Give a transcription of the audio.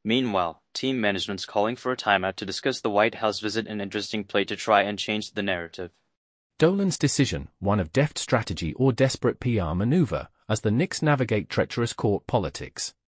Meanwhile, team management's calling for a timeout to discuss the White House visit, an interesting play to try and change the narrative. Dolan's decision, one of deft strategy or desperate PR maneuver, as the Knicks navigate treacherous court politics.